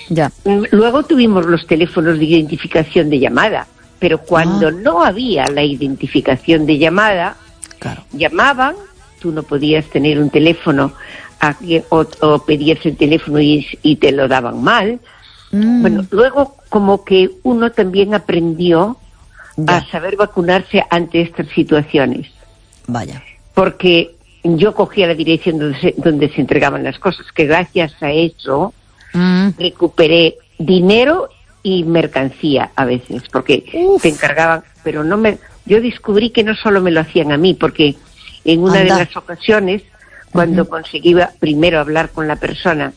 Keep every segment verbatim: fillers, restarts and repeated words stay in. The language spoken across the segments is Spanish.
Ya. Luego tuvimos los teléfonos de identificación de llamada, pero cuando ah. no había la identificación de llamada, claro. llamaban, tú no podías tener un teléfono a, o, o pedías el teléfono y, y te lo daban mal. Mm. Bueno, luego como que uno también aprendió ya. a saber vacunarse ante estas situaciones. Vaya. Porque yo cogía la dirección donde se, donde se entregaban las cosas, que gracias a eso mm. recuperé dinero y mercancía a veces, porque Uf. te encargaban, pero no me... Yo descubrí que no solo me lo hacían a mí, porque en una Anda. de las ocasiones, cuando uh-huh. conseguí primero hablar con la persona,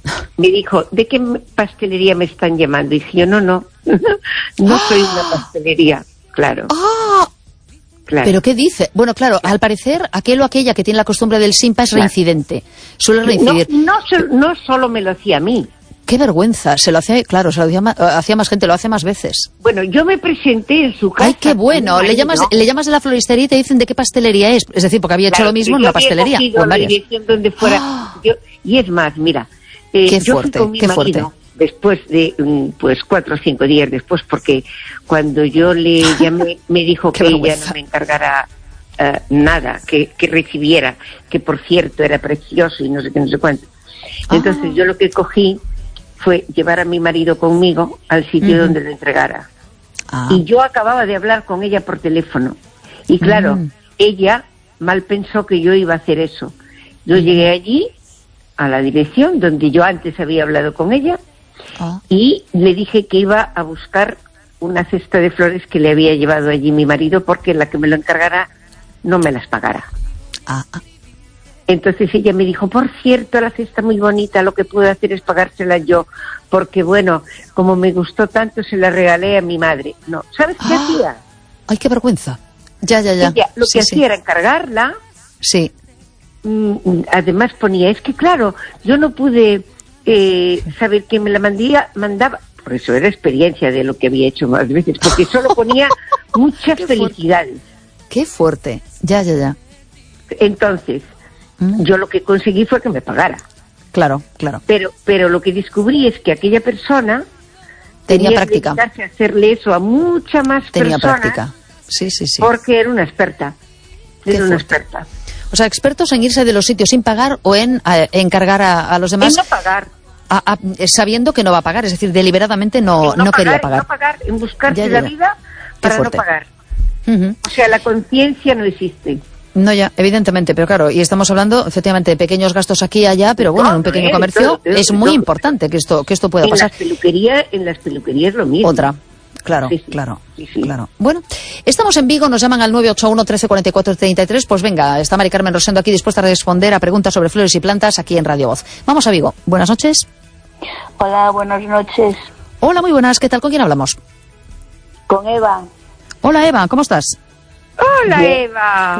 me dijo, ¿de qué pastelería me están llamando? Y dije yo, no, no, no soy una pastelería, claro. ¡Ah! Claro. ¿Pero qué dice? Bueno, claro, al parecer, aquel o aquella que tiene la costumbre del simpa es reincidente. Suele reincidir. No, no, no solo me lo hacía a mí. ¡Qué vergüenza! Se lo hacía, claro, se lo hacía más, hacía más gente, lo hace más veces. Bueno, yo me presenté en su casa. ¡Ay, qué bueno! Le llamas, le llamas de la floristería y te dicen de qué pastelería es. Es decir, porque había claro, hecho lo mismo en una pastelería. O en varias. Donde fuera. ¡Oh! Yo, y es más, mira, eh, qué yo fuerte, fui con mi qué marido fuerte. Después de, pues, cuatro o cinco días después, porque cuando yo le llamé, me dijo que ella no me encargara uh, nada, que, que recibiera, que por cierto era precioso y no sé qué, no sé cuánto. Entonces ah. yo lo que cogí fue llevar a mi marido conmigo al sitio uh-huh. donde lo entregara. Ah. Y yo acababa de hablar con ella por teléfono. Y claro, uh-huh. ella mal pensó que yo iba a hacer eso. Yo uh-huh. llegué allí, a la dirección donde yo antes había hablado con ella, ah. y le dije que iba a buscar una cesta de flores que le había llevado allí mi marido, porque la que me lo encargara no me las pagara. Ah. Entonces ella me dijo, por cierto, la cesta muy bonita, lo que puedo hacer es pagársela yo, porque bueno, como me gustó tanto, se la regalé a mi madre. No, ¿sabes qué ah. hacía? Ay, qué vergüenza. Ya, ya, ya. Ella lo sí, que sí. hacía era encargarla. Sí. Mm, además ponía, es que claro, yo no pude eh, saber quién me la mandía, mandaba, por eso era experiencia de lo que había hecho más veces, porque solo ponía muchas felicidades. Qué fuerte. Ya, ya, ya. Entonces, yo lo que conseguí fue que me pagara. Claro, claro. Pero pero lo que descubrí es que aquella persona tenía práctica. Tenía que hacerle eso a mucha más tenía personas. Tenía práctica. Sí, sí, sí. Porque era una experta. Era una experta. O sea, expertos en irse de los sitios sin pagar o en a, encargar a, a los demás. En no pagar. A, a, sabiendo que no va a pagar, es decir, deliberadamente no, no, no pagar, quería pagar. En no pagar, en buscarse ya, ya, la ya. vida para no pagar. Uh-huh. O sea, la conciencia no existe. No, ya, evidentemente, pero claro, y estamos hablando efectivamente de pequeños gastos aquí y allá, pero bueno, no, en un pequeño eh, comercio todo, todo, es muy todo. importante que esto que esto pueda en pasar. Las peluquerías, en las peluquerías lo mismo. Otra. Claro, sí, sí. claro, sí, sí. claro. Bueno, estamos en Vigo, nos llaman al nueve ocho uno, trece, cuarenta y cuatro, treinta y tres. Pues venga, está Mari Carmen Rosendo aquí dispuesta a responder a preguntas sobre flores y plantas aquí en Radio Voz. Vamos a Vigo. Buenas noches. Hola, buenas noches. Hola, muy buenas. ¿Qué tal? ¿Con quién hablamos? Con Eva. Hola, Eva. ¿Cómo estás? Hola, bien. Eva.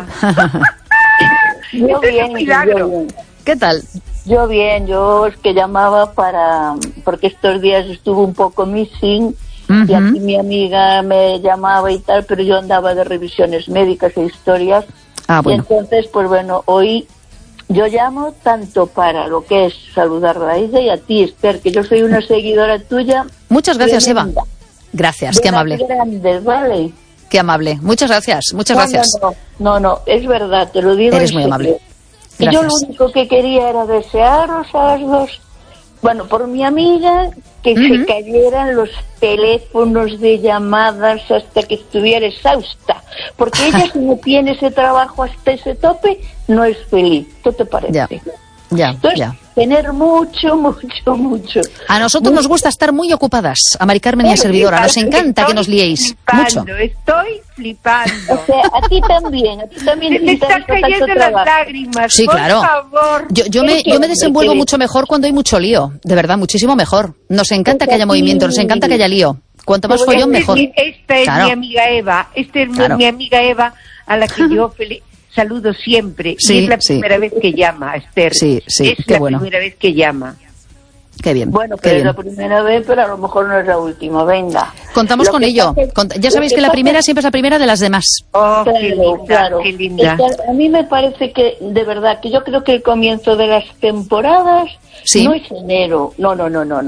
Yo bien, yo bien. ¿Qué tal? Yo bien, yo es que llamaba para... porque estos días estuve un poco missing uh-huh. y aquí mi amiga me llamaba y tal, pero yo andaba de revisiones médicas e historias. Ah, bueno. Y entonces, pues bueno, hoy yo llamo tanto para lo que es saludarla a ella y a ti, Esther, que yo soy una seguidora tuya. Muchas gracias, tremenda. Eva. Gracias, de qué amable. Grandes, ¿vale? Qué amable. Muchas gracias, muchas no, gracias. No, no, no, no, es verdad, te lo digo. Eres muy amable. Y yo lo único que quería era desearos a las dos, bueno, por mi amiga, que uh-huh. se cayeran los teléfonos de llamadas hasta que estuviera exhausta, porque ella si no tiene ese trabajo hasta ese tope, no es feliz. ¿Qué te parece? Ya, ya, Entonces, ya. tener mucho, mucho, mucho. A nosotros mucho. Nos gusta estar muy ocupadas, a Mari Carmen y a servidora. Nos encanta que nos liéis. Flipando, mucho. Estoy flipando. O sea, a ti también, a ti también. Se te están cayendo las lágrimas, sí, por claro. favor. Yo, yo, me, yo me desenvuelvo mucho mejor cuando hay mucho lío. De verdad, muchísimo mejor. Nos encanta o sea, que haya movimiento, nos encanta que haya lío. Cuanto más follón, mejor. Esta es claro. mi amiga Eva. Esta es claro. mi amiga Eva, a la que yo feliz. saludo siempre. Sí, y es la primera sí. vez que llama, Esther. Sí, sí, es qué la bueno. primera vez que llama. Qué bien. Bueno, qué pero bien. es la primera vez, pero a lo mejor no es la última. Venga. Contamos lo con ello. Es, Cont- ya sabéis que, que la primera es... siempre es la primera de las demás. Oh, claro, qué linda, claro. qué linda. Es que a mí me parece que, de verdad, que yo creo que el comienzo de las temporadas ¿sí? no es enero. No, no, no, no, no.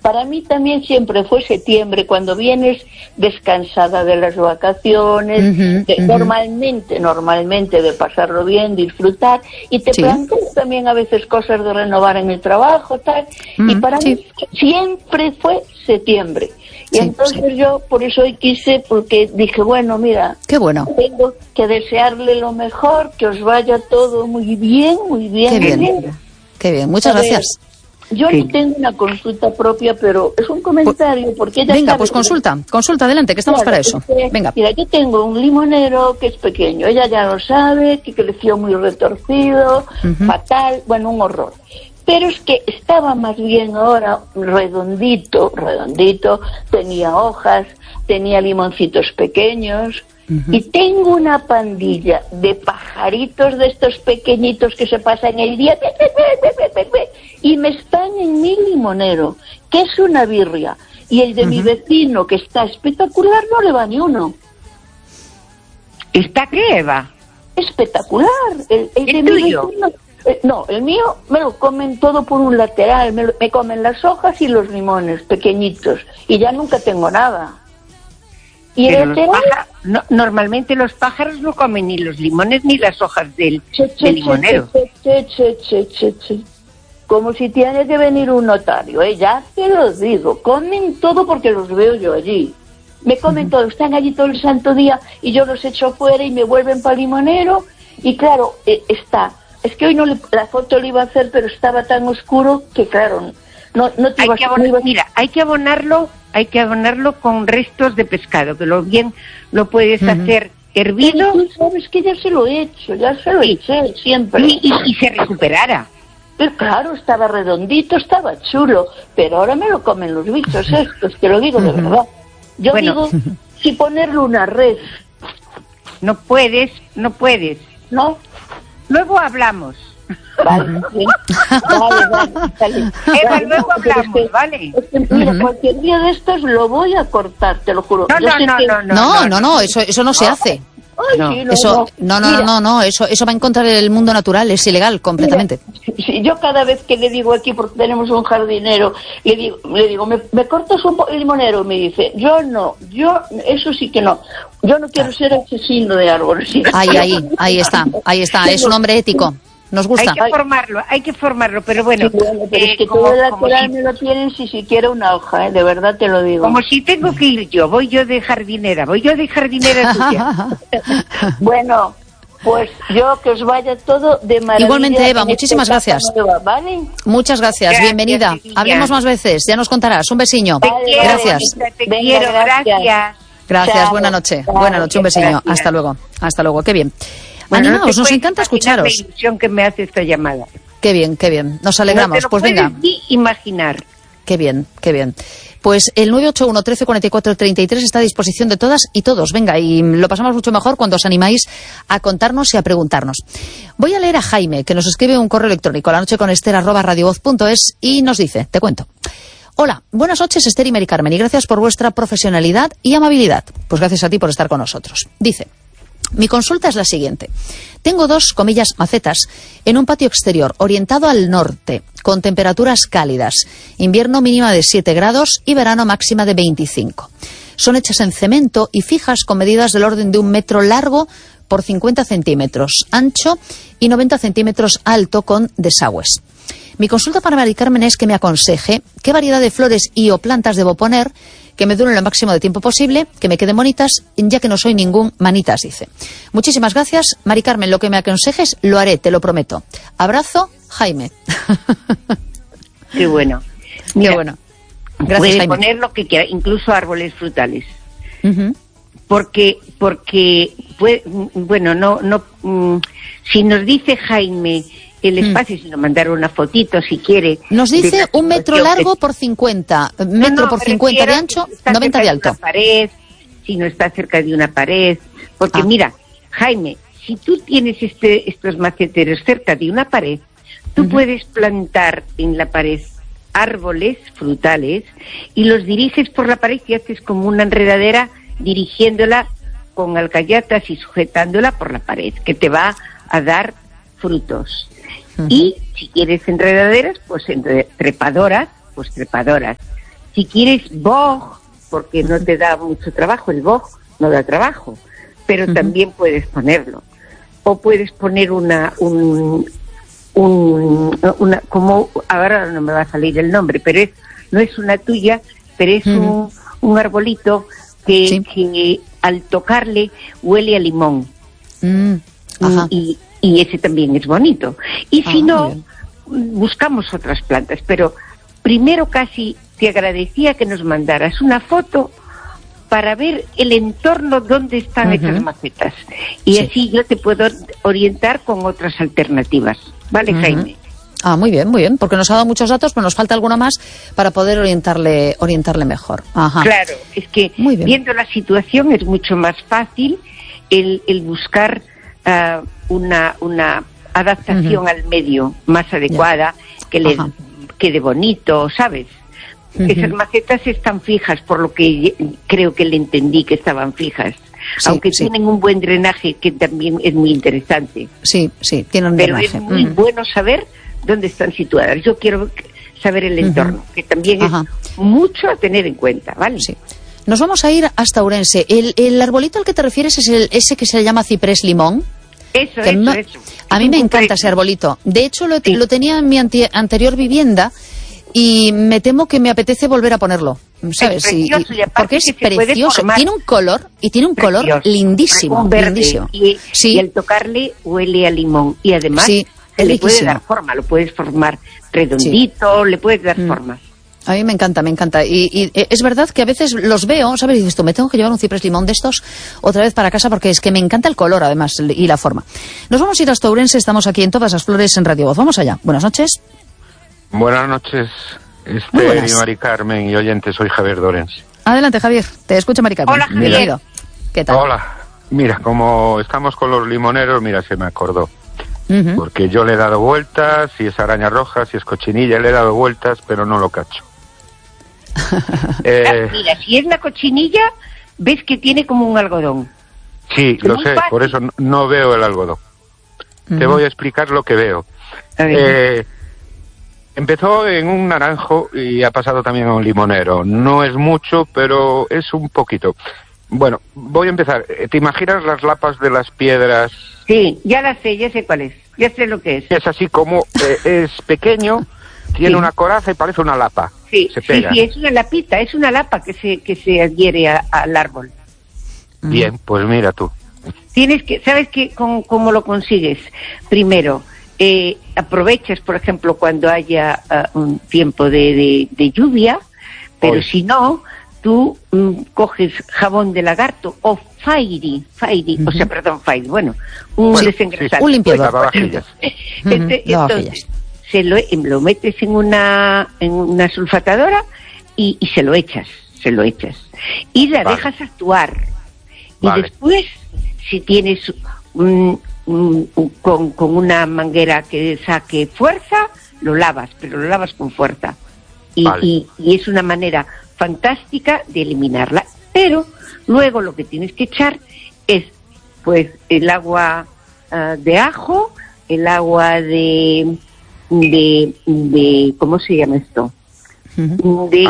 Para mí también siempre fue septiembre, cuando vienes descansada de las vacaciones, uh-huh, de, uh-huh. normalmente, normalmente de pasarlo bien, disfrutar, y te sí. planteas también a veces cosas de renovar en el trabajo, tal, uh-huh, y para sí. mí siempre fue septiembre. Y sí, entonces sí. yo por eso hoy quise, porque dije, bueno, mira, qué bueno. Tengo que desearle lo mejor, que os vaya todo muy bien, muy bien. Qué bien, muy bien. Qué bien. Muchas ver, gracias. Yo sí. no tengo una consulta propia, pero es un comentario, porque ella Venga, sabe pues que... consulta, consulta, adelante, que estamos claro, para eso. Es que, Venga. Mira, yo tengo un limonero que es pequeño, ella ya lo sabe, que creció muy retorcido, uh-huh. fatal, bueno, un horror. Pero es que estaba más bien ahora redondito, redondito, tenía hojas, tenía limoncitos pequeños, uh-huh. y tengo una pandilla de pajaritos de estos pequeñitos que se pasan el día y me están en mi limonero, que es una birria, y el de uh-huh. mi vecino, que está espectacular, no le va ni uno. ¿Está qué, Eva? Espectacular. El, el, ¿El de tuyo? Mi vecino, eh, no, el mío me lo comen todo por un lateral, me, lo, me comen las hojas y los limones pequeñitos, y ya nunca tengo nada. Y Pero el los lateral, pájaros, no, normalmente los pájaros no comen ni los limones ni las hojas del, che, che, del limonero. Che, che, che, che, che, che. Como si tiene que venir un notario, ¿eh? Ya te lo digo, comen todo porque los veo yo allí. Me comen uh-huh. todo, están allí todo el santo día y yo los echo fuera y me vuelven para el limonero. Y claro, eh, está, es que hoy no le, la foto le iba a hacer, pero estaba tan oscuro que claro, no, no te hay iba que a abonar, Mira, hay que abonarlo, hay que abonarlo con restos de pescado, que lo bien lo puedes uh-huh. hacer hervido. Pero tú sabes que ya se lo he hecho, ya se lo sí. eché siempre. Y, y, y se recuperara. Pero claro, estaba redondito, estaba chulo, pero ahora me lo comen los bichos estos, te lo digo de verdad. Yo bueno. digo, si ponerle una red. No puedes, no puedes. ¿No? Luego hablamos. Vale, sí. vale, vale, vale. Eva, vale, luego hablamos, es que, ¿vale? Es que, mira, uh-huh. cualquier día de estos lo voy a cortar, te lo juro. No, no, no, que... no, no, no, no, no, no, eso, eso no, no se hace. Ay, no. Sí, no, eso, no, no, no, no, no, eso, eso va en contra del mundo natural, es ilegal completamente. Mira, si yo cada vez que le digo aquí, porque tenemos un jardinero, le digo, le digo, ¿me, me cortas un limonero? Me dice, yo no, yo, eso sí que no. Yo no quiero ser asesino de árboles. Ahí, ahí, ahí está, ahí está, es un hombre ético. Nos gusta. Hay que formarlo, hay que formarlo, pero bueno. Sí, bueno pero eh, es que como, todo el lateral si, me lo tienen si siquiera una hoja, ¿eh? De verdad te lo digo. Como si tengo que ir yo, voy yo de jardinera, voy yo de jardinera tuya. Bueno, pues yo que os vaya todo de maravilla. Igualmente, Eva, muchísimas gracias. Nueva, ¿vale? Muchas gracias, gracias bienvenida. Niña. Hablemos más veces, ya nos contarás. Un besiño. Te quiero, gracias. Te Venga, quiero, gracias. Gracias, gracias buena noche. Chao, buena noche, un besiño. Gracias. Hasta luego, hasta luego, qué bien. Bueno, Animaos, no nos encanta escucharos. La ilusión que me hace esta llamada. Qué bien, qué bien. Nos alegramos. No te lo pues venga. Ni imaginar. Qué bien, qué bien. Pues el nueve ocho uno, trece, cuarenta y cuatro, treinta y tres está a disposición de todas y todos. Venga, y lo pasamos mucho mejor cuando os animáis a contarnos y a preguntarnos. Voy a leer a Jaime, que nos escribe un correo electrónico a la noche con Esther arroba radiovoz punto es y nos dice, te cuento. Hola, buenas noches Esther y Mari Carmen y gracias por vuestra profesionalidad y amabilidad. Pues gracias a ti por estar con nosotros. Dice, mi consulta es la siguiente. Tengo dos, comillas, macetas en un patio exterior orientado al norte, con temperaturas cálidas, invierno mínima de siete grados y verano máxima de veinticinco. Son hechas en cemento y fijas con medidas del orden de un metro largo por cincuenta centímetros, ancho y noventa centímetros alto con desagües. Mi consulta para Mari Carmen es que me aconseje qué variedad de flores y o plantas debo poner que me duren lo máximo de tiempo posible, que me queden bonitas, ya que no soy ningún manitas, dice. Muchísimas gracias, Mari Carmen, lo que me aconsejes lo haré, te lo prometo. Abrazo, Jaime. Qué bueno. Mira, Qué bueno. Gracias, puede Jaime. poner lo que quiera, incluso árboles frutales. Uh-huh. Porque, porque, pues, bueno, no, no, mm, si nos dice Jaime el espacio, mm. sino mandar una fotito si quiere. Nos dice un metro largo por cincuenta, metro no, no, por cincuenta de ancho, si noventa de alto. De una pared, si no está cerca de una pared, porque ah. mira, Jaime, si tú tienes este, estos maceteros cerca de una pared, tú uh-huh. puedes plantar en la pared árboles frutales y los diriges por la pared y haces como una enredadera dirigiéndola con alcayatas y sujetándola por la pared, que te va a dar frutos. Uh-huh. Y si quieres enredaderas, pues entre, trepadoras, pues trepadoras. Si quieres boj, porque no te da mucho trabajo, el boj no da trabajo, pero uh-huh. también puedes ponerlo. O puedes poner una, un, un, una, como, ahora no me va a salir el nombre, pero es, no es una tuya, pero es uh-huh. un, un arbolito que, sí. que al tocarle huele a limón. Mm. Ajá. Y, y ese también es bonito. Y si ah, no, buscamos otras plantas, pero primero casi te agradecía que nos mandaras una foto para ver el entorno donde están uh-huh. hechas macetas. Y sí. así yo te puedo orientar con otras alternativas. ¿Vale, uh-huh. Jaime? Ah, muy bien, muy bien, porque nos ha dado muchos datos, pero nos falta alguna más para poder orientarle orientarle mejor. Ajá. Claro, es que viendo la situación es mucho más fácil el, el buscar uh, una, una adaptación uh-huh. al medio más adecuada, yeah. que le Ajá. quede bonito, ¿sabes? Uh-huh. Esas macetas están fijas, por lo que creo que le entendí que estaban fijas. Sí, aunque sí. tienen un buen drenaje, que también es muy interesante. Sí, sí, tienen un Pero drenaje. es muy uh-huh. bueno saber dónde están situadas. Yo quiero saber el entorno, uh-huh. que también Ajá. es mucho a tener en cuenta, ¿vale? Sí. Nos vamos a ir hasta Ourense. El, el arbolito al que te refieres es el, ese que se llama ciprés limón. Eso, eso, no, eso. A mí me encanta ese arbolito. De hecho, lo, sí. lo tenía en mi anti, anterior vivienda y me temo que me apetece volver a ponerlo, ¿sabes? Es precioso, y, y porque es precioso. Tiene un color, y tiene un precioso. color lindísimo. Un verde, lindísimo. Y, sí. y al tocarle huele a limón. Y además sí, se le puede dar forma, lo puedes formar redondito, sí. le puedes dar mm. formas. A mí me encanta, me encanta. Y, y es verdad que a veces los veo, ¿sabes? Y dices tú, me tengo que llevar un ciprés limón de estos otra vez para casa porque es que me encanta el color, además, y la forma. Nos vamos a ir hasta Ourense, estamos aquí en Todas las Flores en Radio Voz. Vamos allá. Buenas noches. Buenas noches, Esther y Mari Carmen y oyentes. Soy Javier de Ourense. Adelante, Javier. Te escucha Mari Carmen. Hola, Javier. Bienvenido. ¿Qué tal? Hola. Mira, como estamos con los limoneros, mira, se me acordó. Uh-huh. Porque yo le he dado vueltas, si es araña roja, si es cochinilla, le he dado vueltas, pero no lo cacho. eh, Mira, si es la cochinilla, ves que tiene como un algodón. Sí, lo sé, fácil. Por eso no, no veo el algodón. Uh-huh. Te voy a explicar lo que veo. Eh, empezó en un naranjo y ha pasado también a un limonero. No es mucho, pero es un poquito. Bueno, voy a empezar. ¿Te imaginas las lapas de las piedras? Sí, ya las sé, ya sé cuál es. Ya sé lo que es. Es así como, eh, es pequeño, tiene sí. una coraza y parece una lapa. Sí, se pega. sí, sí, es una lapita, es una lapa que se que se adhiere a, al árbol. Bien, pues mira tú. Tienes que, ¿sabes qué? ¿Cómo, cómo lo consigues? Primero, eh, aprovechas, por ejemplo, cuando haya uh, un tiempo de, de, de lluvia, pero Hoy. si no, tú um, coges jabón de lagarto o Fairy, Fairy, uh-huh. o sea, perdón, Fairy, bueno, un sí, desengrasante. Sí, un limpiador. Este, entonces, se lo, lo metes en una en una sulfatadora y, y se lo echas, se lo echas. Y la vale. dejas actuar. Vale. Y después, si tienes un, un, un, con, con una manguera que saque fuerza, lo lavas, pero lo lavas con fuerza. Y, vale. y, y es una manera fantástica de eliminarla. Pero luego lo que tienes que echar es pues el agua uh, de ajo, el agua de... De, de ¿cómo se llama esto? Uh-huh. De,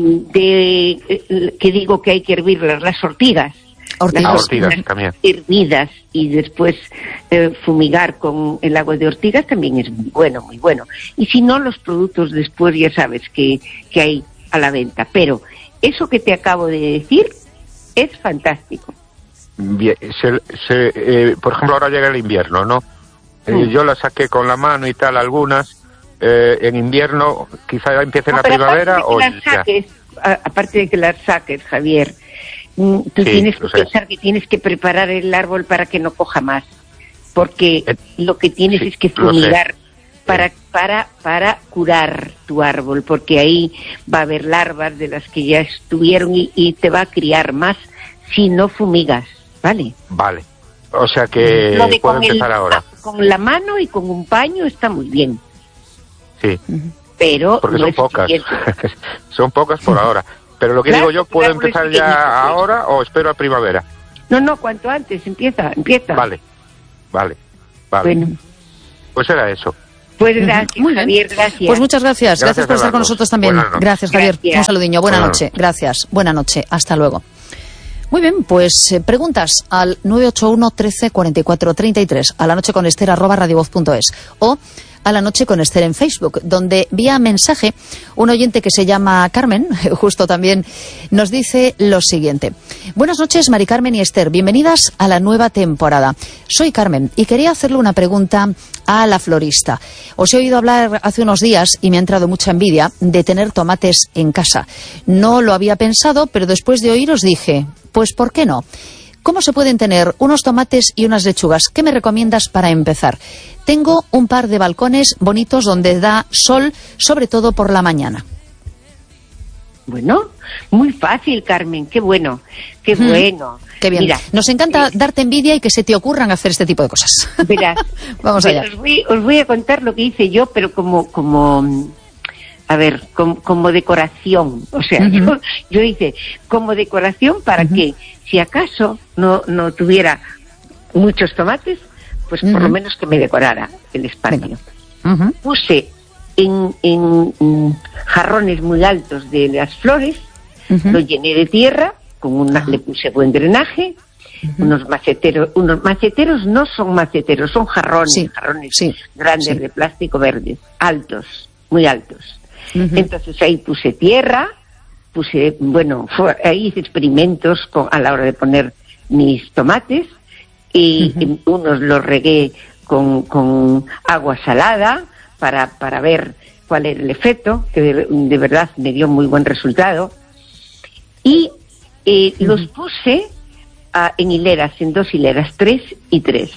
de, de que digo que hay que hervirlas, las ortigas, ortigas, las ortigas, ortigas también hervidas y después eh, fumigar con el agua de ortigas también es muy bueno, muy bueno. Y si no, los productos después ya sabes que, que hay a la venta. Pero eso que te acabo de decir es fantástico. Bien, se, se, eh, por ejemplo, ahora llega el invierno, ¿no? Eh, yo las saqué con la mano y tal, algunas. Eh, en invierno, quizá empiece en no, la primavera o las saques, a, aparte de que las saques, Javier, tú sí, tienes que pensar que tienes que preparar el árbol para que no coja más. Porque eh, lo que tienes sí, es que fumigar para, para, para curar tu árbol. Porque ahí va a haber larvas de las que ya estuvieron y, y te va a criar más si no fumigas, ¿vale? Vale. O sea que lo de puedo con empezar el, ahora. Con la mano y con un paño está muy bien. Sí. Pero porque no son es pocas. Son pocas por ahora. Pero lo que claro, digo yo, ¿puedo empezar ya ahora o espero a primavera? No, no, cuanto antes. Empieza, empieza. Vale, vale, vale. Bueno. Pues era eso. Pues gracias, muy Javier, gracias. Pues muchas gracias, gracias, gracias por estar con nosotros también. Gracias, Javier. Gracias. Un saludiño, buena Buenas noche. Gracias, buena noche, hasta luego. Muy bien, pues eh, preguntas al nueve ocho uno, trece, cuarenta y cuatro, treinta y tres, a la noche con Esther arroba radiovoz punto es o a la noche con Esther en Facebook, donde vía mensaje un oyente que se llama Carmen, justo también nos dice lo siguiente. Buenas noches, Mari Carmen y Esther, bienvenidas a la nueva temporada. Soy Carmen y quería hacerle una pregunta a la florista. Os he oído hablar hace unos días y me ha entrado mucha envidia de tener tomates en casa. No lo había pensado, pero después de oíros dije, pues ¿por qué no? ¿Cómo se pueden tener unos tomates y unas lechugas? ¿Qué me recomiendas para empezar? Tengo un par de balcones bonitos donde da sol, sobre todo por la mañana. Bueno, muy fácil, Carmen, qué bueno, qué mm, bueno. Qué bien. Mira, nos encanta eh, darte envidia y que se te ocurran hacer este tipo de cosas. Verás, vamos allá. Os voy, os voy a contar lo que hice yo, pero como, como, a ver, como, como decoración. O sea, uh-huh. yo, yo hice como decoración para uh-huh. que, si acaso no, no tuviera muchos tomates, pues uh-huh. por lo menos que me decorara el espacio. Uh-huh. Puse en, en, en jarrones muy altos de las flores, uh-huh. lo llené de tierra, con una, uh-huh. le puse buen drenaje, uh-huh. unos maceteros, unos maceteros no son maceteros, son jarrones, sí. jarrones sí. grandes sí. de plástico verdes, altos, muy altos. Uh-huh. Entonces ahí puse tierra, puse, bueno, fue, ahí hice experimentos con, a la hora de poner mis tomates, y uh-huh. unos los regué con, con agua salada para, para ver cuál era el efecto, que de, de verdad me dio muy buen resultado. Y eh, uh-huh. los puse uh, en hileras, en dos hileras, tres y tres.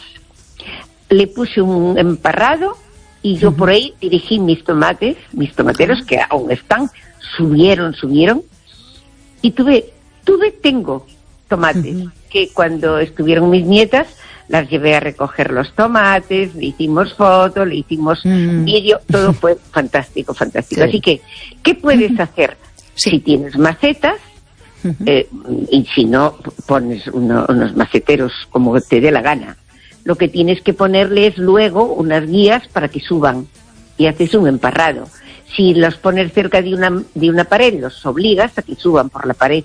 Le puse un emparrado y yo uh-huh. por ahí dirigí mis tomates, mis tomateros, uh-huh. que aún están, subieron, subieron. Y tuve, tuve, tengo tomates. Uh-huh. que cuando estuvieron mis nietas las llevé a recoger los tomates, le hicimos fotos, le hicimos mm. vídeo, todo fue fantástico, fantástico. Sí. Así que, ¿qué puedes uh-huh. hacer? Sí. Si tienes macetas, uh-huh. eh, y si no, pones uno, unos maceteros como te dé la gana. Lo que tienes que ponerle es luego unas guías para que suban y haces un emparrado. Si los pones cerca de una, de una pared, los obligas a que suban por la pared.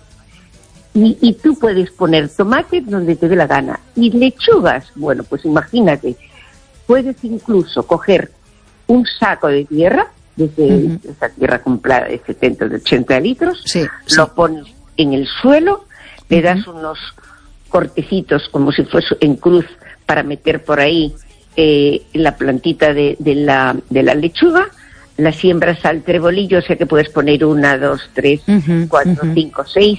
Y, y tú puedes poner tomates donde te dé la gana. Y lechugas, bueno, pues imagínate, puedes incluso coger un saco de tierra, desde uh-huh. esa tierra comprada de setenta, de ochenta litros, sí, lo sí. pones en el suelo, le uh-huh. das unos cortecitos como si fuese en cruz para meter por ahí eh, la plantita de, de, la, de la lechuga, la siembras al trebolillo, o sea que puedes poner una, dos, tres, uh-huh. cuatro, uh-huh. cinco, seis,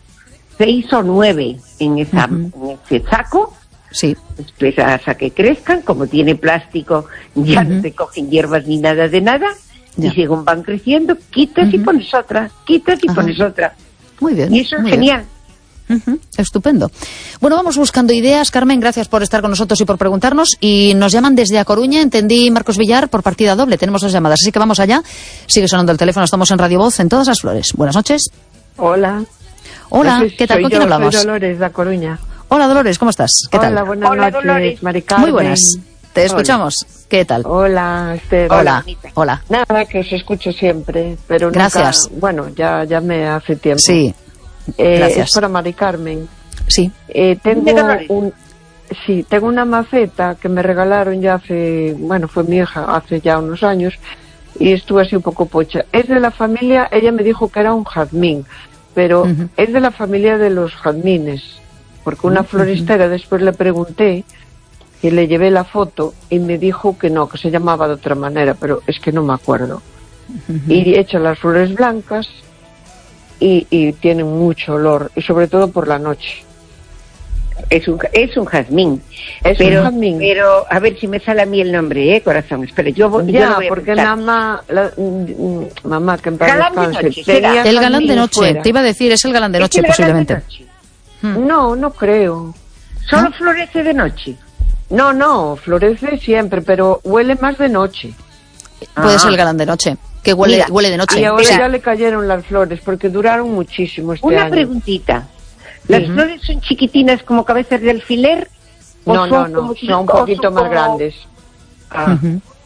seis o nueve en, esa, uh-huh. en ese saco, sí. después hasta que crezcan, como tiene plástico, ya uh-huh. no te cogen hierbas ni nada de nada, ya. y según van creciendo, quitas uh-huh. y pones otra, quitas y uh-huh. pones otra. Muy bien. Y eso es muy genial. Uh-huh. Estupendo. Bueno, vamos buscando ideas. Carmen, gracias por estar con nosotros y por preguntarnos. Y nos llaman desde A Coruña, entendí, Marcos Villar, por partida doble. Tenemos dos llamadas, así que vamos allá. Sigue sonando el teléfono, estamos en Radio Voz, en Todas las Flores. Buenas noches. Hola. Hola, soy, ¿qué tal? ¿Con quién yo, hablamos? Soy Dolores, de A Coruña. Hola, Dolores, ¿cómo estás? ¿Qué Hola, tal? Hola, buenas Hola, noches, Dolores. Mari Carmen. Muy buenas. Te escuchamos. Hola. ¿Qué tal? Hola, Esther. Hola. Hola. Nada, que os escucho siempre, pero gracias. Nunca, bueno, ya, ya me hace tiempo. Sí, eh, gracias. Es para Mari Carmen. Sí. Eh, tengo un... Sí, tengo una maceta que me regalaron ya hace... Bueno, fue mi hija hace ya unos años y estuve así un poco pocha. Es de la familia... Ella me dijo que era un jazmín, pero uh-huh. es de la familia de los jazmines, porque una floristera uh-huh. después le pregunté y le llevé la foto y me dijo que no, que se llamaba de otra manera, pero es que no me acuerdo. Uh-huh. Y echa las flores blancas y, y tienen mucho olor, y sobre todo por la noche. Es un, es un jazmín. Es pero, un jazmín. Pero, a ver si me sale a mí el nombre, ¿eh, corazón? Espera, yo, voy, ya, yo lo voy a porque pensar. mamá, la, mamá, que en paz descanse, tenía el galán de noche, fuera. Te iba a decir, es el galán de noche, ¿Es posiblemente. De noche? Hmm. No, no creo. ¿Solo ¿No? florece de noche? No, no, florece siempre, pero huele más de noche. Puede ah. ser el galán de noche, que huele, Mira, huele de noche. Y ahora sí. ya le cayeron las flores, porque duraron muchísimo este Una año. preguntita. ¿Las uh-huh. flores son chiquitinas como cabezas de alfiler? No, no, no, son un poquito más como... grandes. Ah. Uh-huh.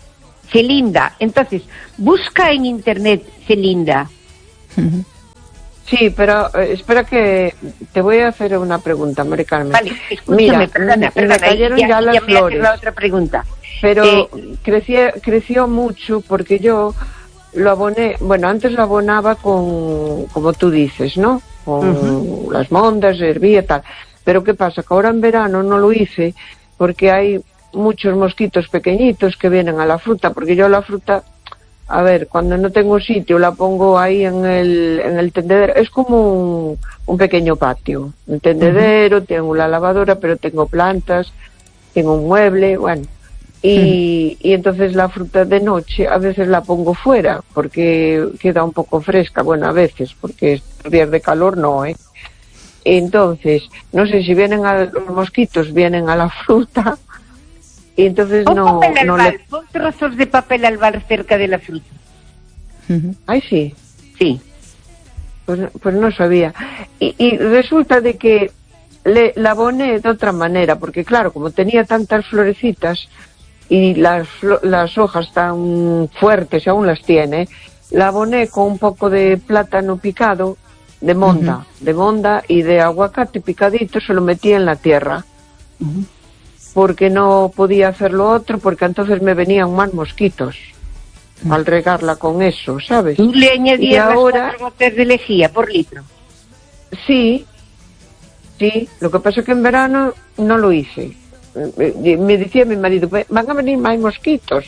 Celinda. Entonces, busca en internet Celinda. Uh-huh. Sí, pero eh, espera que te voy a hacer una pregunta, Mari Carmen. Vale, escúchame, Mira, perdona, perdona, me cayeron ya, ya las ya me flores. la otra pregunta. Pero eh, creció, creció mucho porque yo lo aboné, bueno, antes lo abonaba con, como tú dices, ¿no? Con uh-huh. las mondas, hervía y tal. Pero ¿qué pasa? Que ahora en verano no lo hice porque hay muchos mosquitos pequeñitos que vienen a la fruta, porque yo la fruta... A ver, cuando no tengo sitio la pongo ahí en el, en el tendedero. Es como un, un pequeño patio. Un tendedero, uh-huh. tengo la lavadora, pero tengo plantas, tengo un mueble, bueno. Y, uh-huh. y entonces la fruta de noche a veces la pongo fuera, porque queda un poco fresca. Bueno, a veces, porque estos días de calor no, ¿eh? Entonces, no sé si vienen a, los mosquitos, vienen a la fruta... Y entonces pon no, papel no albal, le... pon trozos de papel albal cerca de la fruta. Uh-huh. Ay, sí. Sí. Pues, pues no sabía. Y, y resulta de que le, la aboné de otra manera, porque claro, como tenía tantas florecitas y las, las hojas tan fuertes, aún las tiene, la aboné con un poco de plátano picado, de monda, uh-huh. de monda y de aguacate picadito, se lo metí en la tierra. Uh-huh. Porque no podía hacer lo otro, porque entonces me venían más mosquitos mm. al regarla con eso, ¿sabes? ¿Tú le añadías ahora... las cuatro gotas de lejía por litro? Sí, sí, lo que pasa es que en verano no lo hice. Me decía mi marido, van a venir más mosquitos.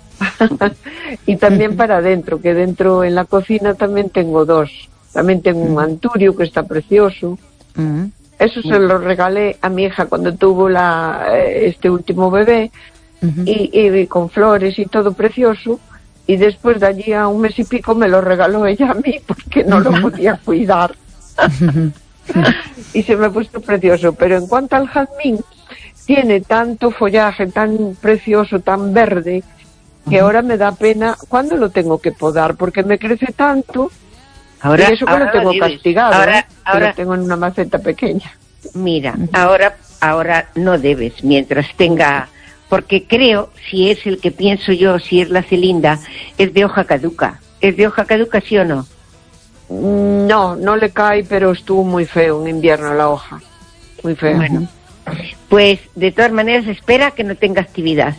Y también para adentro, que dentro en la cocina también tengo dos. También tengo un anturio que está precioso. Mm. Eso se lo regalé a mi hija cuando tuvo la, este último bebé, uh-huh. y, y con flores y todo precioso, y después de allí a un mes y pico me lo regaló ella a mí porque no uh-huh. lo podía cuidar. Uh-huh. Y se me ha puesto precioso. Pero en cuanto al jazmín, tiene tanto follaje tan precioso, tan verde, que uh-huh. ahora me da pena cuando lo tengo que podar, porque me crece tanto. Ahora, y eso que ahora lo tengo lo castigado, ahora, ¿eh? ahora, que lo tengo en una maceta pequeña. Mira, ahora, ahora no debes, mientras tenga, porque creo, si es el que pienso yo, si es la Celinda, es de hoja caduca. ¿Es de hoja caduca, sí o no? No, no le cae, pero estuvo muy feo en invierno la hoja, muy feo. Bueno, pues de todas maneras espera que no tenga actividad.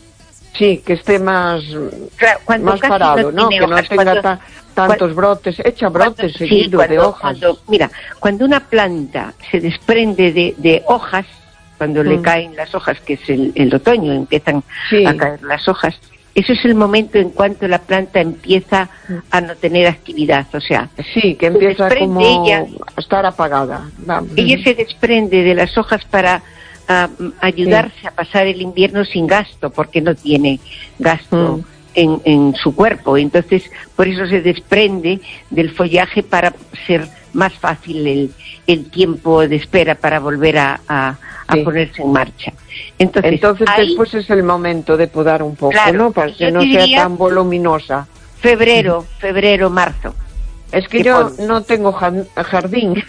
Sí, que esté más, claro, más parado, ¿no? Que no tenga cuando, ta, tantos cuando, brotes, echa brotes cuando, seguidos sí, cuando, de hojas. Cuando, mira, cuando una planta se desprende de, de hojas, cuando mm. le caen las hojas, que es el, el otoño, empiezan sí. a caer las hojas, eso es el momento en cuanto la planta empieza a no tener actividad, o sea... Sí, que empieza como ella, a estar apagada. Vamos. Ella se desprende de las hojas para... a ayudarse sí. a pasar el invierno sin gasto, porque no tiene gasto mm. en, en su cuerpo, entonces por eso se desprende del follaje para ser más fácil el, el tiempo de espera para volver a, a, a sí. ponerse en marcha. Entonces, entonces ahí, después es el momento de podar un poco, claro, ¿no? Para que no sea tan voluminosa. Febrero, febrero, marzo. Es que yo pon? no tengo jardín.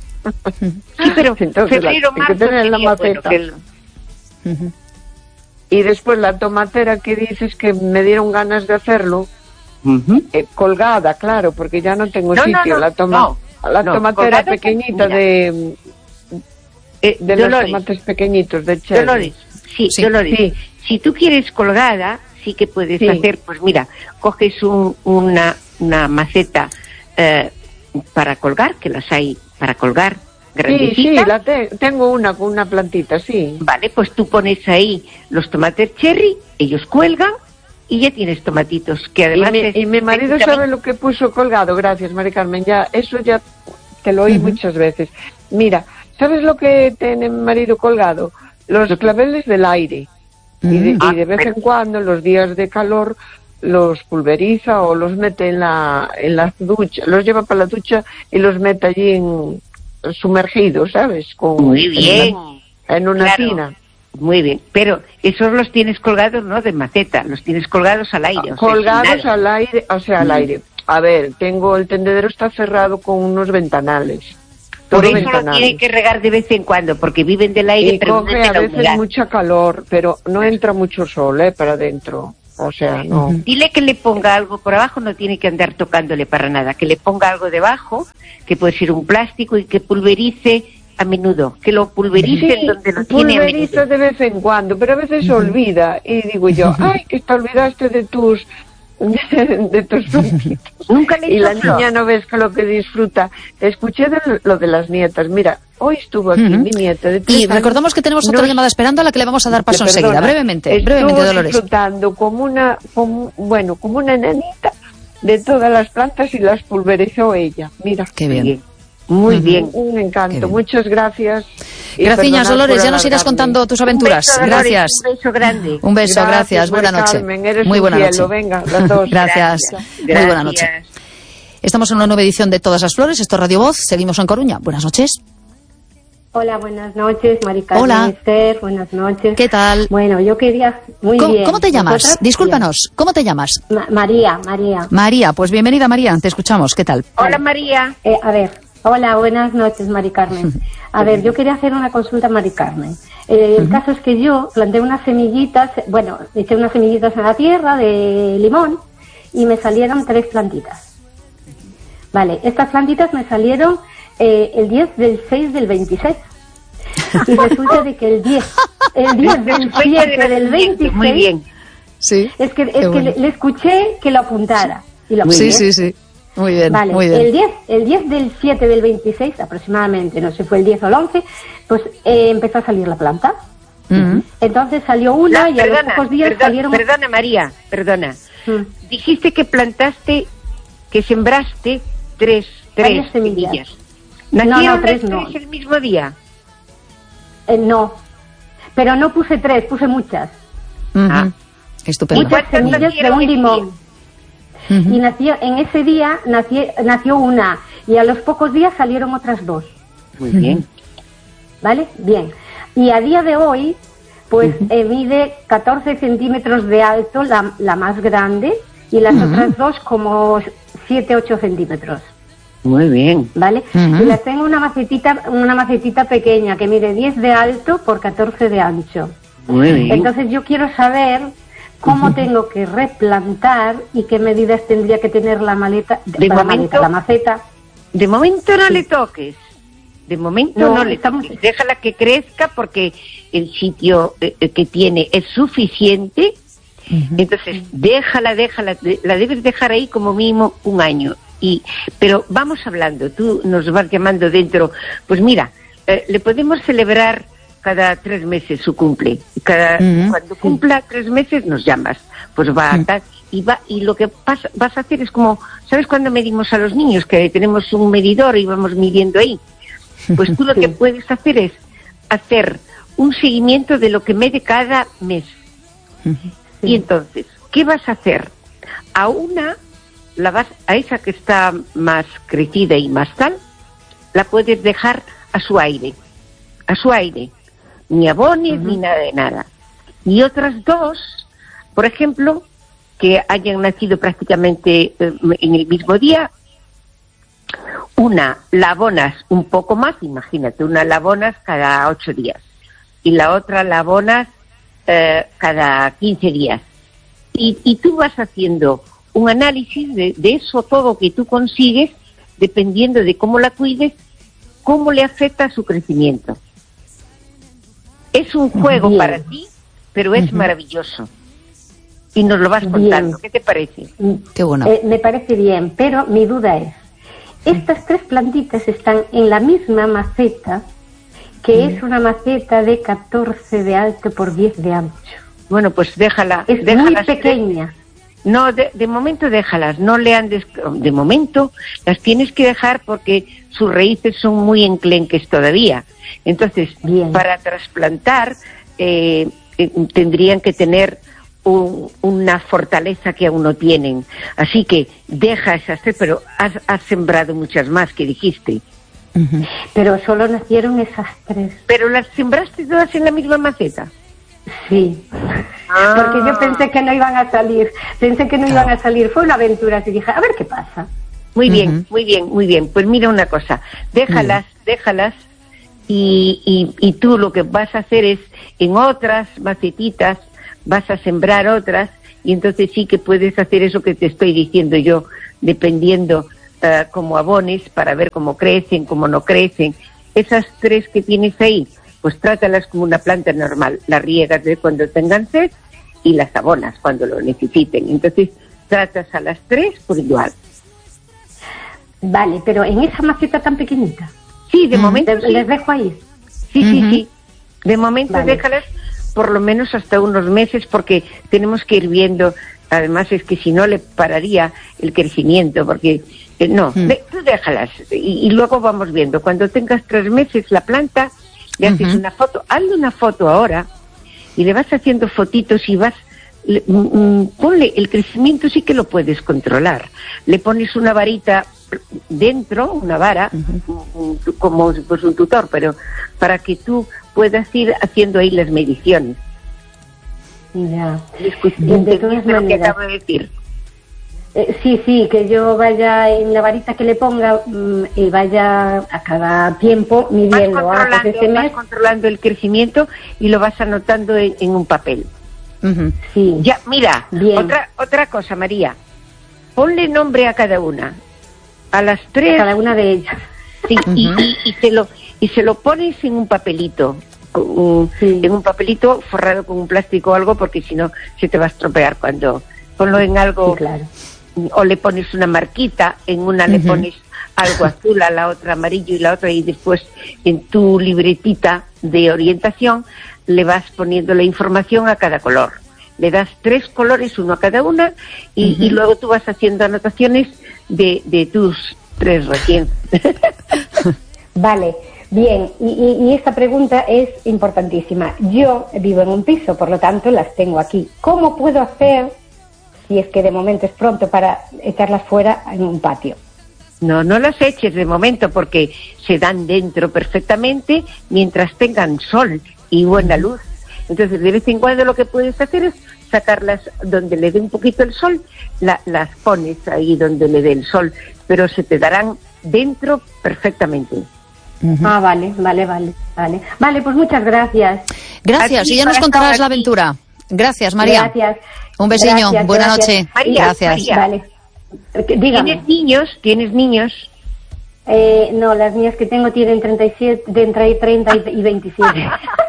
Sí, pero entonces febrero, la, marzo que tener la maceta. Bueno, que... uh-huh. Y después la tomatera que dices que me dieron ganas de hacerlo, uh-huh. eh, colgada, claro, porque ya no tengo no, sitio. No, no, la toma, no, la no, tomatera pequeñita de, eh, de los tomates pequeñitos de cherry. Dolores, sí, sí, Dolores. Sí. Si tú quieres colgada, sí que puedes sí. hacer, pues mira, coges un, una, una maceta eh, para colgar, que las hay para colgar, grandecita. Sí, sí, la te, tengo una con una plantita, sí. Vale, pues tú pones ahí los tomates cherry, ellos cuelgan y ya tienes tomatitos, que además... Y mi, es, y mi marido sabe lo que puso colgado, gracias, Mari Carmen, ya, eso ya te lo oí uh-huh. muchas veces. Mira, ¿sabes lo que tiene mi marido colgado? Los claveles del aire. Uh-huh. Y, de, ah, y de vez pero... en cuando, en los días de calor, los pulveriza o los mete en la en la ducha, los lleva para la ducha y los mete allí en, sumergidos, ¿sabes? Con, Muy bien. En, en una claro. tina. Muy bien, pero esos los tienes colgados, ¿no? De maceta, los tienes colgados al aire. O colgados sea, al aire, o sea, al mm. aire. A ver, tengo el tendedero está cerrado con unos ventanales. Por eso lo tiene que regar de vez en cuando, porque viven del aire, y pero coge a veces humedad. Mucha calor, pero no entra mucho sol, ¿eh? Para adentro. o sea, no. Dile que le ponga algo por abajo, no tiene que andar tocándole para nada, que le ponga algo debajo, que puede ser un plástico, y que pulverice a menudo, que lo pulverice sí, donde lo tiene. Pulverizo de vez en cuando, pero a veces se olvida, y digo yo, ay, que te olvidaste de tus de tus plantitas. Nunca le he y la flor. niña no ves que lo que disfruta. Escuché de lo de las nietas. Mira, hoy estuvo aquí uh-huh. mi nieta de tres y años. Recordamos que tenemos otra no, llamada esperando a la que le vamos a dar paso perdona, enseguida, brevemente, estuvo brevemente, Dolores. disfrutando como una, como, bueno, como una nenita de todas las plantas y las pulverizó ella. Mira. Qué bien. Muy uh-huh. bien. Un encanto. Muchas gracias. Gracias, Dolores. Ya nos irás contando tus aventuras. Un beso, gracias. Un beso grande. Un beso, gracias. gracias. Buena noche. Carmen, Muy buena cielo. noche. Venga, las dos. Gracias. Gracias. Muy buena noche. Estamos en una nueva edición de Todas las Flores. Esto es Radio Voz. Seguimos en Coruña. Buenas noches. Hola, buenas noches, Mari Carmen. Hola. Esther, buenas noches. ¿Qué tal? Bueno, yo quería... Muy ¿Cómo, bien. ¿Cómo te llamas? ¿Vosotras? Discúlpanos. Bien. ¿Cómo te llamas? Ma María, María. María, pues bienvenida, María. Te escuchamos. ¿Qué tal? Hola, María. Eh, a ver, hola, buenas noches, Mari Carmen. A ver, yo quería hacer una consulta a Mari Carmen. Eh, el uh-huh. caso es que yo planté unas semillitas, bueno, eché unas semillitas en la tierra de limón y me salieron tres plantitas. Vale, estas plantitas me salieron eh, el diez del seis del veintiséis. Y resulta de que el diez, el diez del siete del veintiséis... Muy bien. Sí. Es que, es que bueno. le, le escuché que lo apuntara. Y lo sí, sí, sí. Muy bien, vale, muy bien. El diez, el diez del siete del veintiséis, aproximadamente, no sé, fue el diez o el once, pues eh, empezó a salir la planta. Uh-huh. Entonces salió una no, y perdona, a los pocos días perdona, salieron... Perdona, María, perdona. Uh-huh. Dijiste que plantaste, que sembraste tres, tres semillas. semillas. ¿Nacieron no, no, tres, tres no. el mismo día? Eh, no, pero no puse tres, puse muchas. Uh-huh. Ah. Estupendo. Muchas semillas de un limón. Uh-huh. Y nació, en ese día nació, nació una, y a los pocos días salieron otras dos. Muy bien. ¿Vale? Bien. Y a día de hoy, pues uh-huh. eh, mide catorce centímetros de alto, la, la más grande, y las uh-huh. otras dos como siete, ocho centímetros. Muy bien. ¿Vale? Uh-huh. Y las tengo una macetita, una macetita pequeña que mide diez de alto por catorce de ancho. Muy bien. Entonces yo quiero saber cómo uh-huh. tengo que replantar y qué medidas tendría que tener la maleta, de la, momento, maleta, la maceta. De momento no sí. le toques. De momento no, no le estamos... toques. Déjala que crezca porque el sitio eh, que tiene es suficiente. Uh-huh. Entonces, déjala, déjala, la debes dejar ahí como mínimo un año. Y, pero vamos hablando, tú nos vas llamando dentro. Pues mira, eh, le podemos celebrar cada tres meses su cumple. Cada, uh-huh. Cuando cumpla sí. tres meses nos llamas. Pues va a estar, y va, y lo que pasa, vas a hacer es como, ¿sabes cuando medimos a los niños? Que tenemos un medidor y vamos midiendo ahí. Pues tú lo sí. que puedes hacer es hacer un seguimiento de lo que mede cada mes. Uh-huh. Sí. Y entonces, ¿qué vas a hacer? A una, la vas, a esa que está más crecida y más tal, la puedes dejar a su aire. A su aire. Ni abones, uh-huh. ni nada de nada. Y otras dos, por ejemplo, que hayan nacido prácticamente eh, en el mismo día, una la abonas un poco más, imagínate, una la abonas cada ocho días y la otra la abonas eh, cada quince días. Y, y tú vas haciendo un análisis de, de eso todo que tú consigues, dependiendo de cómo la cuides, cómo le afecta a su crecimiento. Es un juego bien. Para ti, pero es uh-huh. maravilloso. Y nos lo vas contando. Bien. ¿Qué te parece? Qué bueno. Eh, me parece bien, pero mi duda es, estas tres plantitas están en la misma maceta, que uh-huh. es una maceta de catorce de alto por diez de ancho. Bueno, pues déjala. Es déjalas muy pequeña. De, no, de, de momento déjalas. No le andes. De momento las tienes que dejar porque sus raíces son muy enclenques todavía. Entonces, bien. Para trasplantar eh, eh, tendrían que tener un, una fortaleza que aún no tienen. Así que deja esas tres, pero has, has sembrado muchas más que dijiste. Uh-huh. Pero solo nacieron esas tres. ¿Pero las sembraste todas en la misma maceta? Sí. Ah. Porque yo pensé que no iban a salir. Pensé que no iban a salir. Fue una aventura así dije, a ver qué pasa. Muy bien, uh-huh. muy bien, muy bien. Pues mira una cosa, déjalas, uh-huh. déjalas. Y, y, y tú lo que vas a hacer es, en otras macetitas, vas a sembrar otras y entonces sí que puedes hacer eso que te estoy diciendo yo, dependiendo uh, cómo abones, para ver cómo crecen, cómo no crecen. Esas tres que tienes ahí, pues trátalas como una planta normal, las riegas de cuando tengan sed y las abonas cuando lo necesiten. Entonces tratas a las tres por igual. Vale, pero en esa maceta tan pequeñita. Sí, de mm. momento ¿Les, sí. ¿Les dejo ahí? Sí, uh-huh. sí, sí. De momento vale. Déjalas por lo menos hasta unos meses, porque tenemos que ir viendo. Además es que si no le pararía el crecimiento, porque eh, no, mm. de, tú déjalas y, y luego vamos viendo. Cuando tengas tres meses la planta, le haces uh-huh. una foto. Hazle una foto ahora y le vas haciendo fotitos y vas... Le, mm, ponle el crecimiento, sí que lo puedes controlar. Le pones una varita dentro, una vara, uh-huh. un, un, como pues un tutor, pero para que tú puedas ir haciendo ahí las mediciones. Ya. De todas lo que acabo de decir. Eh, sí, sí, que yo vaya en la varita que le ponga mmm, y vaya a cada tiempo midiendo. Vas controlando, ah, pues ese mes... vas controlando el crecimiento y lo vas anotando en, en un papel. Uh-huh. Sí. Ya, mira, otra otra cosa, María. Ponle nombre a cada una. A las tres. A cada una de ellas. Sí, uh-huh. y, y, y, se lo, y se lo pones en un papelito. Uh, sí. En un papelito forrado con un plástico o algo, porque si no se te va a estropear cuando... Ponlo en algo... Sí, claro. O le pones una marquita, en una uh-huh. le pones algo azul, a la otra amarillo y la otra, y después en tu libretita de orientación le vas poniendo la información a cada color. Le das tres colores, uno a cada una, y, uh-huh. y luego tú vas haciendo anotaciones de, de tus tres recién. Vale, bien, y, y, y esta pregunta es importantísima. Yo vivo en un piso, por lo tanto las tengo aquí. ¿Cómo puedo hacer, si es que de momento es pronto, para echarlas fuera en un patio? No, no las eches de momento, porque se dan dentro perfectamente mientras tengan sol y buena luz. Entonces, de vez en cuando lo que puedes hacer es sacarlas donde le dé un poquito el sol, la, las pones ahí donde le dé el sol, pero se te darán dentro perfectamente. Uh-huh. Ah, vale, vale, vale, vale. Vale, pues muchas gracias. Gracias, y ya nos contarás la aventura. Gracias, María. Gracias. Un besiño, gracias, buena gracias. noche. María, gracias. María. Vale. Dígame. ¿Tienes niños? ¿Tienes niños? Eh, no, las mías que tengo tienen treinta y siete, de entre treinta y veintisiete.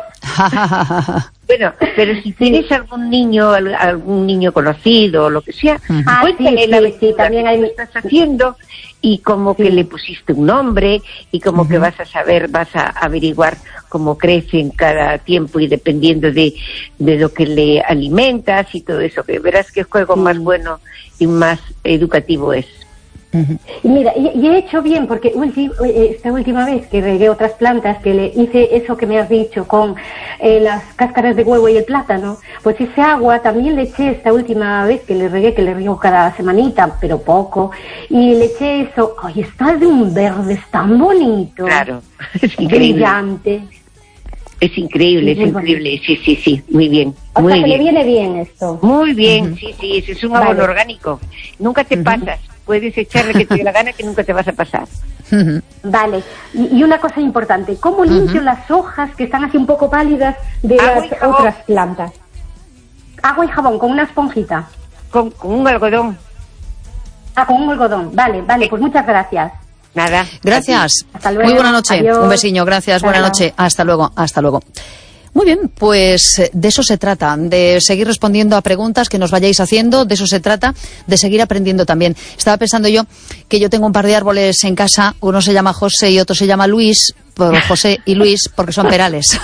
Bueno, pero si tienes algún niño, algún niño conocido o lo que sea, uh-huh. ah, cuéntale sí, la sí, sí, también hay... que estás haciendo y como sí. que le pusiste un nombre y como uh-huh. que vas a saber, vas a averiguar cómo crece en cada tiempo y dependiendo de, de lo que le alimentas y todo eso, que verás que el juego sí. más bueno y más educativo es. Uh-huh. Y mira, y, y he hecho bien, porque ulti, esta última vez que regué otras plantas, que le hice eso que me has dicho con eh, las cáscaras de huevo y el plátano, pues ese agua también le eché esta última vez que le regué, que le riego cada semanita, pero poco, y le eché eso. Ay, está de un verde tan bonito. Claro, es increíble. Brillante. Es increíble, es, es increíble, bonito. sí, sí, sí, muy bien. O muy sea, que bien. le viene bien esto. Muy bien, uh-huh. sí, sí, es un abono vale. orgánico. Nunca te uh-huh. pasas. Puedes echarle que te dé la gana, que nunca te vas a pasar. Uh-huh. Vale, y, y una cosa importante, ¿cómo limpio uh-huh. las hojas que están así un poco pálidas de Agua las otras plantas? Agua y jabón, con una esponjita. Con, con un algodón. Ah, con un algodón, vale, vale, pues muchas gracias. Nada. Gracias. Hasta luego. Muy buena noche. Adiós. Un besiño, gracias, Hasta buena luego. noche. Hasta luego, hasta luego. Muy bien, pues de eso se trata, de seguir respondiendo a preguntas que nos vayáis haciendo, de eso se trata, de seguir aprendiendo también. Estaba pensando yo que yo tengo un par de árboles en casa, uno se llama José y otro se llama Luis, por José y Luis, porque son perales.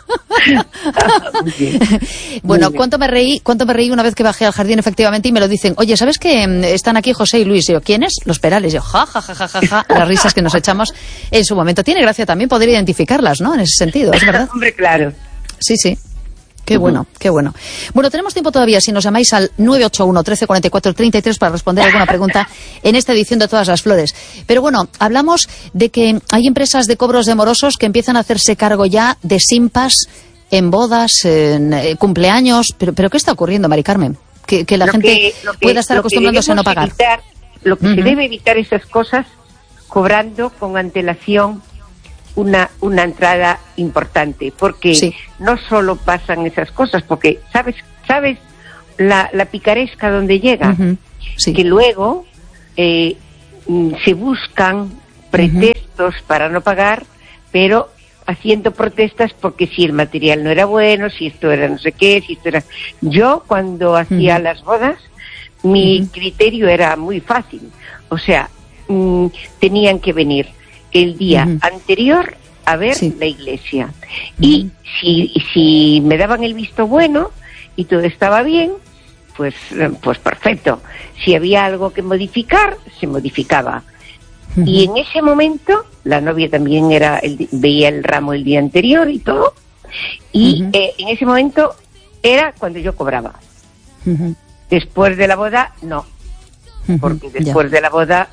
Bueno, cuánto me reí, cuánto me reí una vez que bajé al jardín efectivamente y me lo dicen, oye, ¿sabes que están aquí José y Luis? Y yo, ¿quiénes? Los perales. Y yo, ja, ja, ja, ja, ja, ja, las risas que nos echamos en su momento. Tiene gracia también poder identificarlas, ¿no? En ese sentido, es verdad. Hombre, claro. Sí, sí. Qué bueno, qué bueno. Bueno, tenemos tiempo todavía, si nos llamáis al nueve ocho uno, trece, cuarenta y cuatro, treinta y tres para responder alguna pregunta en esta edición de Todas las Flores. Pero bueno, hablamos de que hay empresas de cobros de morosos que empiezan a hacerse cargo ya de simpas en bodas, en eh, cumpleaños. Pero, pero ¿qué está ocurriendo, Mari Carmen? Que, que la lo gente que, lo que, pueda estar acostumbrándose a no pagar. Evitar, lo que uh-huh. se debe evitar esas cosas cobrando con antelación una una entrada importante, porque sí. no solo pasan esas cosas, porque sabes sabes la, la picaresca donde llega, uh-huh. sí. que luego eh, se buscan pretextos uh-huh. para no pagar, pero haciendo protestas porque si el material no era bueno, si esto era no sé qué, si esto era... Yo cuando hacía uh-huh. las bodas, mi uh-huh. criterio era muy fácil, o sea, mmm, tenían que venir el día uh-huh. anterior a ver sí. la iglesia. Uh-huh. Y si, si me daban el visto bueno y todo estaba bien, pues, pues perfecto. Si había algo que modificar, se modificaba. Uh-huh. Y en ese momento, la novia también era el, veía el ramo el día anterior y todo. Y uh-huh. eh, en ese momento era cuando yo cobraba. Uh-huh. Después de la boda, no. Uh-huh. Porque después ya. de la boda,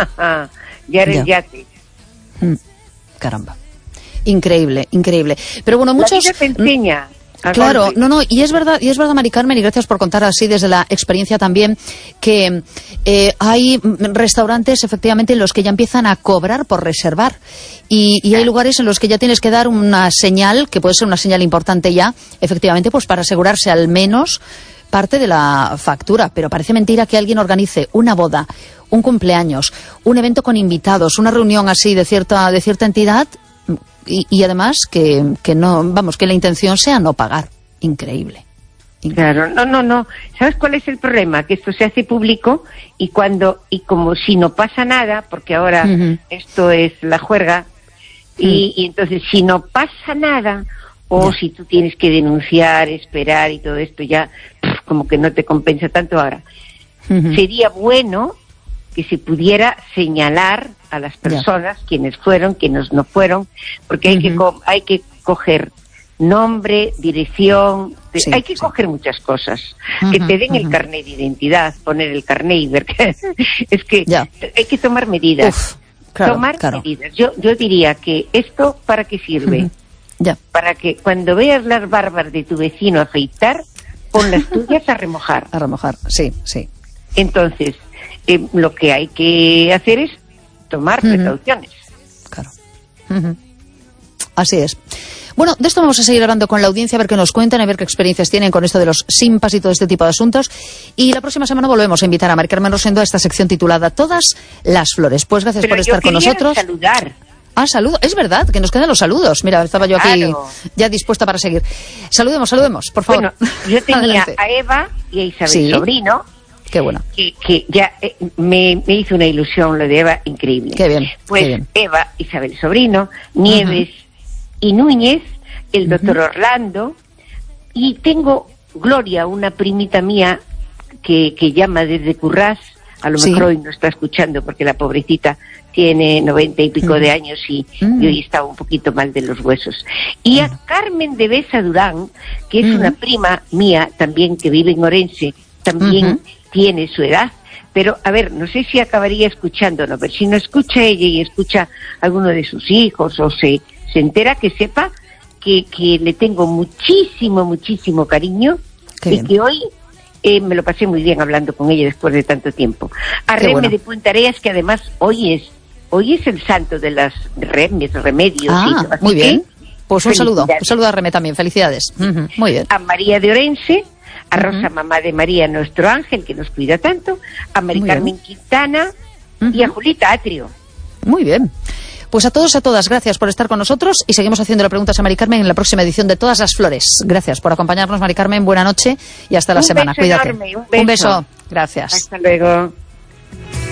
ya eres ya. yate. Uh-huh. Caramba. Increíble, increíble. Pero bueno, muchos... La vida te enseña. Claro, no, no, y es verdad, y es verdad, Mari Carmen, y gracias por contar así desde la experiencia también, que eh, hay restaurantes efectivamente en los que ya empiezan a cobrar por reservar, y, y hay lugares en los que ya tienes que dar una señal, que puede ser una señal importante ya, efectivamente, pues para asegurarse al menos parte de la factura. Pero parece mentira que alguien organice una boda, un cumpleaños, un evento con invitados, una reunión así de cierta, de cierta entidad, Y, y además que, que no, vamos, que la intención sea no pagar. Increíble. Increíble. Claro, no, no, no. ¿Sabes cuál es el problema? Que esto se hace público y cuando, y como si no pasa nada, porque ahora uh-huh. esto es la juerga, uh-huh. y, y entonces si no pasa nada, o ya. si tú tienes que denunciar, esperar y todo esto, ya pff, como que no te compensa tanto ahora. Uh-huh. Sería bueno que se pudiera señalar a las personas, yeah. quienes fueron, quienes no fueron, porque hay, uh-huh. que, co- hay que coger nombre, dirección, de, sí, hay que sí. coger muchas cosas. Uh-huh, que te den uh-huh. el carnet de identidad, poner el carnet y ver que... es que yeah. hay que tomar medidas. Uf, claro, tomar claro. medidas. Yo, yo diría que esto, ¿para qué sirve? Uh-huh. Yeah. Para que cuando veas las barbas de tu vecino afeitar, pon las tuyas a remojar. A remojar, sí, sí. Entonces, eh, lo que hay que hacer es tomar uh-huh. precauciones. Claro. Uh-huh. Así es. Bueno, de esto vamos a seguir hablando con la audiencia, a ver qué nos cuentan, a ver qué experiencias tienen con esto de los simpas y todo este tipo de asuntos. Y la próxima semana volvemos a invitar a Mari Carmen Rosendo a esta sección titulada Todas las flores. Pues gracias Pero por estar con nosotros. Saludar. Ah, saludo. Es verdad, que nos quedan los saludos. Mira, estaba yo aquí claro. ya dispuesta para seguir. Saludemos, saludemos, por favor. Bueno, yo tenía a Eva y a Isabel sí. Sobrino. Qué bueno. Que, que ya eh, me, me hizo una ilusión lo de Eva, increíble. Qué bien. Pues qué bien. Eva, Isabel Sobrino, Nieves uh-huh. y Núñez, el doctor uh-huh. Orlando, y tengo Gloria, una primita mía que, que llama desde Currás, a lo sí. mejor hoy no está escuchando porque la pobrecita tiene noventa y pico uh-huh. de años y, uh-huh. y hoy estaba un poquito mal de los huesos. Y uh-huh. a Carmen de Besa Durán, que es uh-huh. una prima mía también que vive en Orense, también uh-huh. tiene su edad, pero a ver, no sé si acabaría escuchándolo, pero si no escucha ella y escucha a alguno de sus hijos o se, se entera, que sepa que, que le tengo muchísimo, muchísimo cariño. Qué y bien. Que hoy eh, me lo pasé muy bien hablando con ella después de tanto tiempo. A Qué Reme bueno. de Puntareas, que además hoy es hoy es el santo de las remes, remedios. Ah, y muy bien. Pues un saludo, un saludo a Reme también, felicidades. Uh-huh. Muy bien. A María de Orense, a Rosa, uh-huh. mamá de María, nuestro ángel, que nos cuida tanto, a Mari Muy Carmen bien. Quintana uh-huh. y a Julita Atrio. Muy bien. Pues a todos, a todas, gracias por estar con nosotros y seguimos haciéndole preguntas a Mari Carmen en la próxima edición de Todas las Flores. Gracias por acompañarnos, Mari Carmen. Buena noche y hasta la un semana. Beso Cuídate. Enorme, un beso. Un beso. Gracias. Hasta luego.